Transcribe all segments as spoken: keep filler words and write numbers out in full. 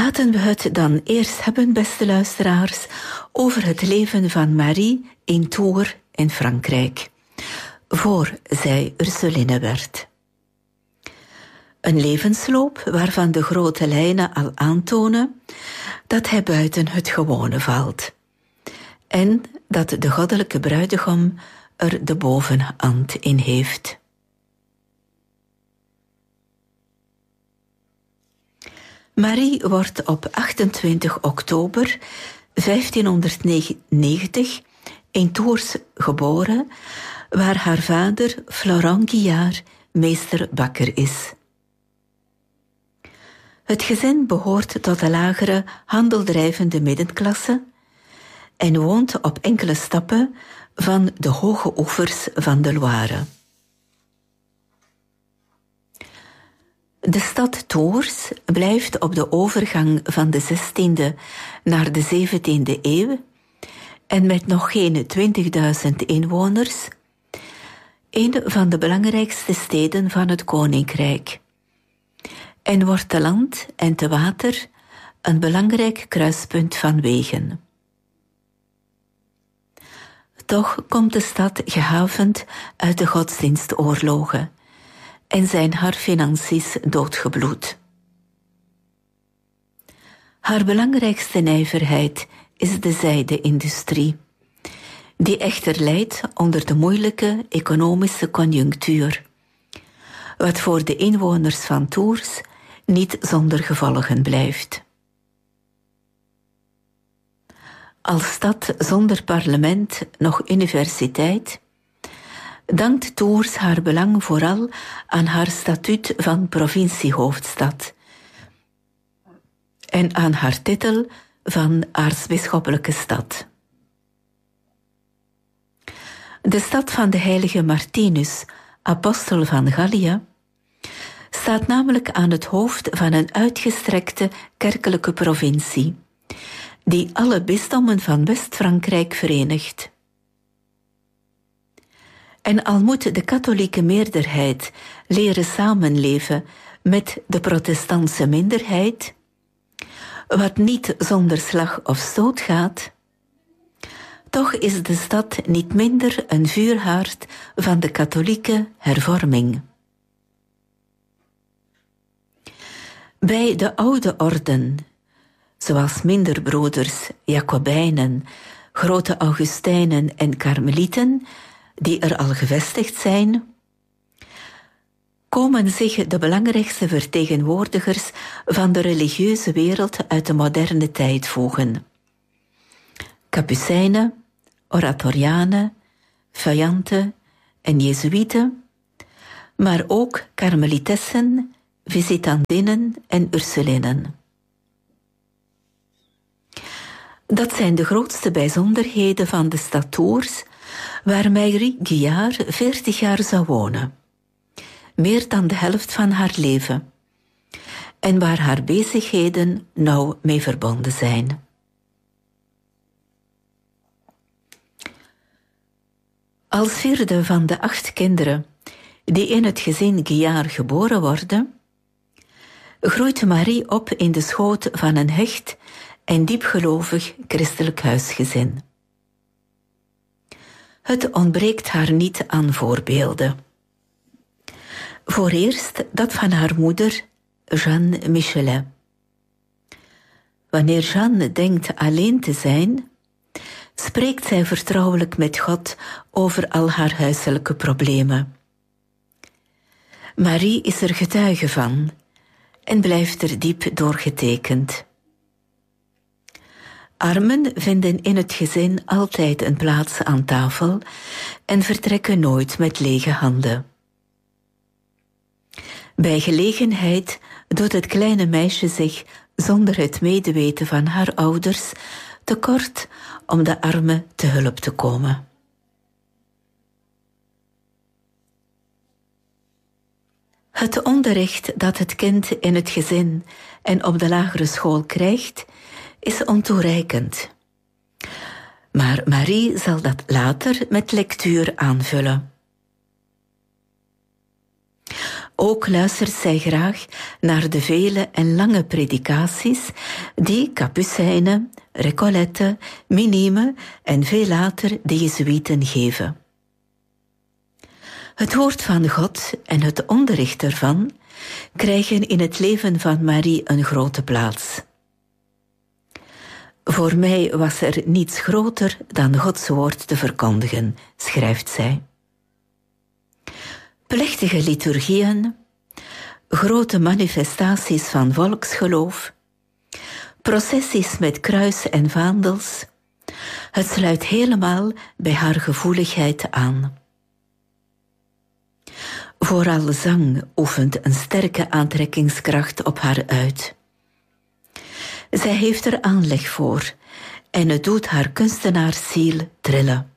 Laten we het dan eerst hebben, beste luisteraars, over het leven van Marie in Tours in Frankrijk, voor zij Ursuline werd. Een levensloop waarvan de grote lijnen al aantonen dat hij buiten het gewone valt en dat de goddelijke bruidegom er de bovenhand in heeft. Marie wordt op achtentwintig oktober vijftienhonderdnegentig in Tours geboren, waar haar vader Florent Guillard meesterbakker is. Het gezin behoort tot de lagere handeldrijvende middenklasse en woont op enkele stappen van de hoge oevers van de Loire. De stad Tours blijft op de overgang van de zestiende naar de zeventiende eeuw en met nog geen twintigduizend inwoners een van de belangrijkste steden van het koninkrijk en wordt te land en te water een belangrijk kruispunt van wegen. Toch komt de stad gehavend uit de godsdienstoorlogen en zijn haar financiën doodgebloed. Haar belangrijkste nijverheid is de zijde-industrie, die echter lijdt onder de moeilijke economische conjunctuur, wat voor de inwoners van Tours niet zonder gevolgen blijft. Als stad zonder parlement nog universiteit dankt Tours haar belang vooral aan haar statuut van provinciehoofdstad en aan haar titel van aartsbisschoppelijke stad. De stad van de heilige Martinus, apostel van Gallië, staat namelijk aan het hoofd van een uitgestrekte kerkelijke provincie, die alle bisdommen van West-Frankrijk verenigt. En al moet de katholieke meerderheid leren samenleven met de protestantse minderheid, wat niet zonder slag of stoot gaat, toch is de stad niet minder een vuurhaard van de katholieke hervorming. Bij de oude orden, zoals minderbroeders, Jacobijnen, grote Augustijnen en Karmelieten, die er al gevestigd zijn, komen zich de belangrijkste vertegenwoordigers van de religieuze wereld uit de moderne tijd voegen. Capucijnen, Oratorianen, Feuillanten en Jezuïeten, maar ook Karmelitessen, Visitandinnen en Ursulinen. Dat zijn de grootste bijzonderheden van de stad Tours, waar Marie Guillard veertig jaar zou wonen, meer dan de helft van haar leven, en waar haar bezigheden nauw mee verbonden zijn. Als vierde van de acht kinderen die in het gezin Guillard geboren worden, groeit Marie op in de schoot van een hecht en diepgelovig christelijk huisgezin. Het ontbreekt haar niet aan voorbeelden. Voor eerst dat van haar moeder, Jeanne Michelet. Wanneer Jeanne denkt alleen te zijn, spreekt zij vertrouwelijk met God over al haar huiselijke problemen. Marie is er getuige van en blijft er diep doorgetekend. Armen vinden in het gezin altijd een plaats aan tafel en vertrekken nooit met lege handen. Bij gelegenheid doet het kleine meisje zich, zonder het medeweten van haar ouders, tekort om de armen te hulp te komen. Het onderricht dat het kind in het gezin en op de lagere school krijgt, is ontoereikend. Maar Marie zal dat later met lectuur aanvullen. Ook luistert zij graag naar de vele en lange predikaties die Capucijnen, Recolletten, Minimen en veel later de Jezuïeten geven. Het woord van God en het onderricht ervan krijgen in het leven van Marie een grote plaats. Voor mij was er niets groter dan Gods woord te verkondigen, schrijft zij. Plechtige liturgieën, grote manifestaties van volksgeloof, processies met kruis en vaandels, het sluit helemaal bij haar gevoeligheid aan. Vooral zang oefent een sterke aantrekkingskracht op haar uit. Zij heeft er aanleg voor en het doet haar kunstenaarsziel trillen.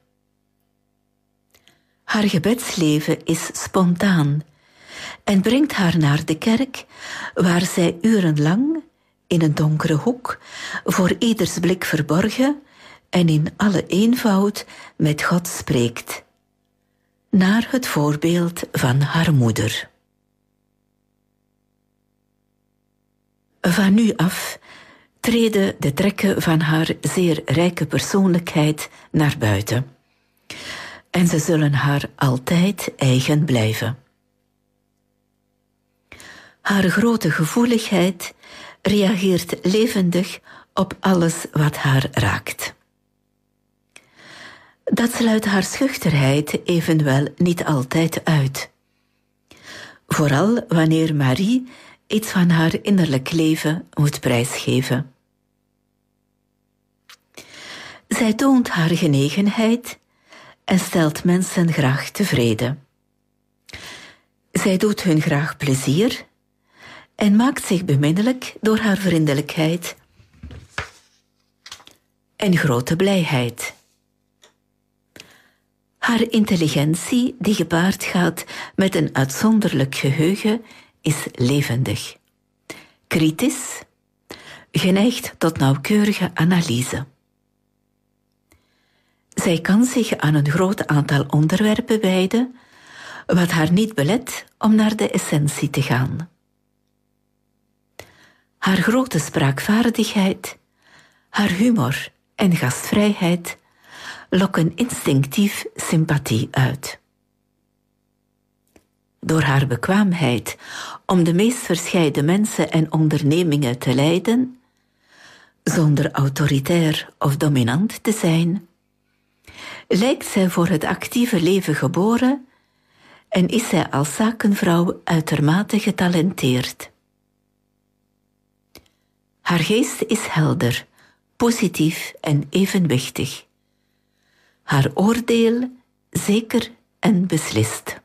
Haar gebedsleven is spontaan en brengt haar naar de kerk, waar zij urenlang in een donkere hoek, voor ieders blik verborgen en in alle eenvoud met God spreekt, naar het voorbeeld van haar moeder. Van nu af treden de trekken van haar zeer rijke persoonlijkheid naar buiten. En ze zullen haar altijd eigen blijven. Haar grote gevoeligheid reageert levendig op alles wat haar raakt. Dat sluit haar schuchterheid evenwel niet altijd uit. Vooral wanneer Marie iets van haar innerlijk leven moet prijsgeven. Zij toont haar genegenheid en stelt mensen graag tevreden. Zij doet hun graag plezier en maakt zich beminnelijk door haar vriendelijkheid en grote blijheid. Haar intelligentie, die gepaard gaat met een uitzonderlijk geheugen, is levendig, kritisch, geneigd tot nauwkeurige analyse. Zij kan zich aan een groot aantal onderwerpen wijden, wat haar niet belet om naar de essentie te gaan. Haar grote spraakvaardigheid, haar humor en gastvrijheid lokken instinctief sympathie uit. Door haar bekwaamheid om de meest verscheiden mensen en ondernemingen te leiden, zonder autoritair of dominant te zijn, lijkt zij voor het actieve leven geboren en is zij als zakenvrouw uitermate getalenteerd. Haar geest is helder, positief en evenwichtig. Haar oordeel zeker en beslist.